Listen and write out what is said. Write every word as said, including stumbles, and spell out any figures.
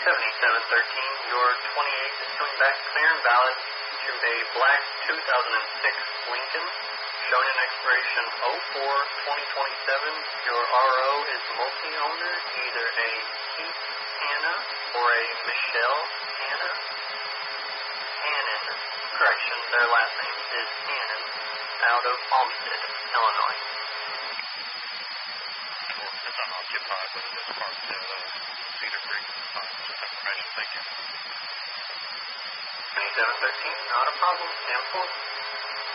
seventy-seven thirteen, your twenty-eight is coming back clear and valid to a black two thousand six Lincoln, showing an expiration oh four twenty twenty-seven. Your R O is multi-owner, either a Keith Hanna or a Michelle Hanna. Hannon, correction, their last name is Hannon, out of Olmsted, Illinois. It's unoccupied, but it is parked at uh, Cedar Creek. Uh, just information. Thank you. twenty-seven thirteen, not a problem. Stand forth.